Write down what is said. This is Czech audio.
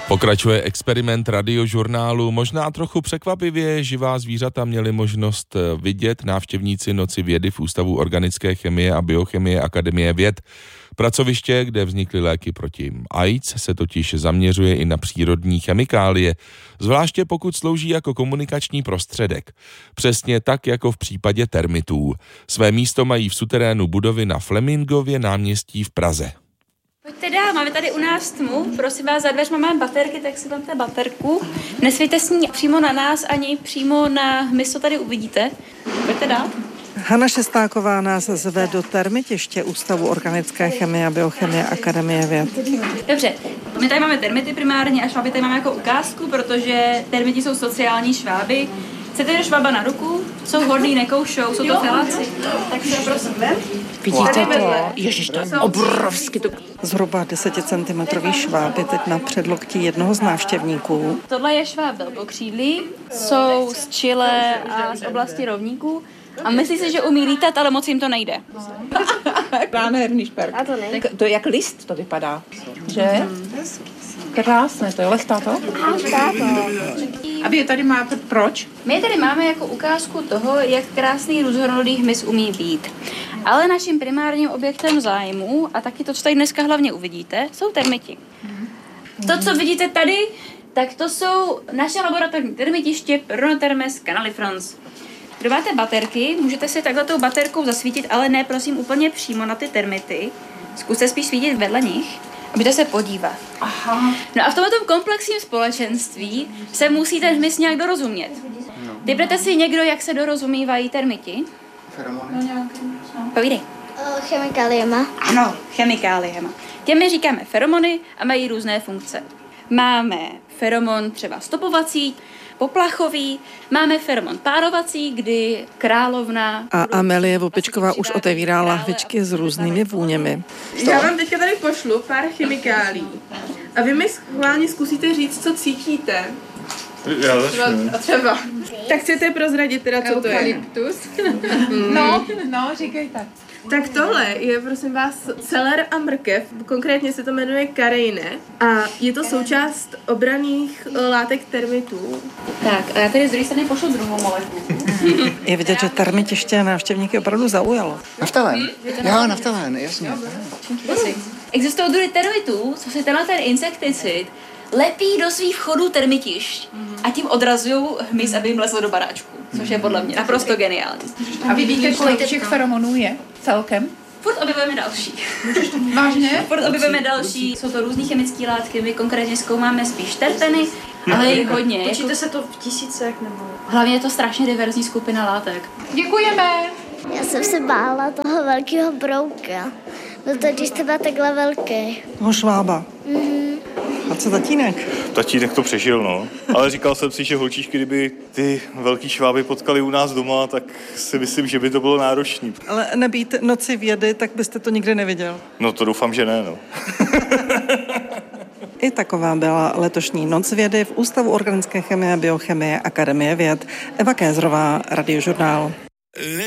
Pokračuje experiment Radiožurnálu. Možná trochu překvapivě živá zvířata měli možnost vidět návštěvníci Noci vědy v Ústavu organické chemie a biochemie Akademie věd. Pracoviště, kde vznikly léky proti AIDS, se totiž zaměřuje i na přírodní chemikálie, zvláště pokud slouží jako komunikační prostředek. Přesně tak, jako v případě termitů. Své místo mají v suterénu budovy na Flemingově náměstí v Praze. Pojďte dál, máme tady u nás tmu, prosím vás, za dveřma máme baterky, tak si vemte baterku. Nesvějte s ní přímo na nás, ani přímo na hmyz, co tady uvidíte. Pojďte dál. Hana Šestáková nás zve do termitiště Ústavu organické chemie a biochemie Akademie věd. Dobře, my tady máme termity primárně a šváby tady máme jako ukázku, protože termiti jsou sociální šváby. Chcete švába na ruku? Jsou hodný, nekoušou, jsou to filáci. Tak se prosím. Vidíte to? Ježiš, to je obrovský. Zhruba 10 cm šváb je teď na předloktí jednoho z návštěvníků. Tohle je šváb velkokřídlý, jsou z Chile a z oblasti rovníků. A myslí si, že umí lítat, ale moc jim to nejde. Nádherný šperk. A to ne. To je jak list to vypadá, že? Krásné, to je lechtá to? A vy je tady máte proč? My je tady máme jako ukázku toho, jak krásný různorodý hmyz umí být. Ale naším primárním objektem zájmu, a taky to, co tady dneska hlavně uvidíte, jsou termiti. To, co vidíte tady, tak to jsou naše laboratorní termitiště Pronotermes canalifrons. Kdo máte baterky, můžete si takhle tou baterkou zasvítit, ale ne prosím úplně přímo na ty termity. Zkuste spíš svítit vedle nich, abyste se podívat. Aha. No a v tomto komplexním společenství se musí ten hmyz nějak dorozumět. Typnete si někdo, jak se dorozumívají termiti? Feromony. Povídej. Chemikáliema. Ano, chemikáliema. Těmi říkáme feromony a mají různé funkce. Máme feromon třeba stopovací, poplachový, máme feromon párovací, kdy královna... A Amelie Vopičková už otevírá lahvičky s různými vůněmi. Já vám teďka tady pošlu pár chemikálií. A vy mi schválně zkusíte říct, co cítíte. Já začnu. Třeba. Tak chcete prozradit teda, co to je? Eukalyptus. No, říkej tak. Tak tohle je, prosím vás, celer a mrkev, konkrétně se to jmenuje karejne a je to součást obranných látek termitů. Tak, a já tady z druhé strany pošlu druhou molekulu. Je vidět, že termitiště návštěvníky opravdu zaujalo. Naftalen. Jo, naftalen, jasně. Existují druhy termitů, co si tenhle ten insekticid lepí do svých vchodů termitišť a tím odrazují hmyz, aby jim lezl do baráčku, což je podle mě naprosto geniální. A vy víte, kolik těch feromonů je celkem? Furt objevujeme další. Vážně? Furt objevujeme další. Jsou to různý chemické látky, my konkrétně zkoumáme spíš terpeny, ale je jich hodně. Počíte se to v tisícech nebo? Hlavně je to strašně diverzní skupina látek. Děkujeme. Já jsem se bála toho velkého brouka. No to, když to byla takhle velký. Toho švába. A co tatínek? Tatínek to přežil, no. Ale říkal jsem si, že holčičky, kdyby ty velký šváby potkali u nás doma, tak si myslím, že by to bylo náročný. Ale nebýt Noci vědy, tak byste to nikdy neviděl. No to doufám, že ne, no. I taková byla letošní Noc vědy v Ústavu organické chemie a biochemie Akademie věd. Eva Kézrová, Radiožurnál.